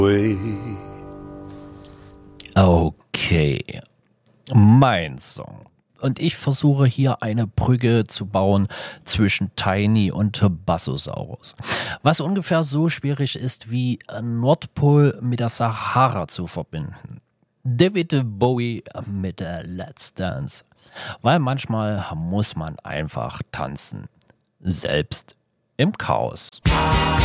Okay, mein Song. Und ich versuche hier eine Brücke zu bauen zwischen Tiny und Bassosaurus. Was ungefähr so schwierig ist wie Nordpol mit der Sahara zu verbinden. David Bowie mit Let's Dance. Weil manchmal muss man einfach tanzen. Selbst im Chaos.